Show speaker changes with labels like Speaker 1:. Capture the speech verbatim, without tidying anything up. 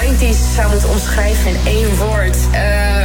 Speaker 1: nineties zou moeten omschrijven in één woord. Uh,